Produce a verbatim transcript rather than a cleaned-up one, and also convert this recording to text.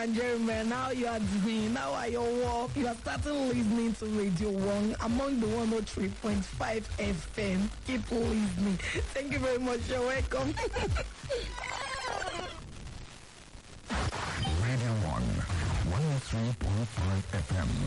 and gentlemen, how you are doing? How are your work? You are starting listening to Radio One among the one oh three point five F M. Keep listening. Thank you very much. You're welcome. Radio One, one oh three point five F M.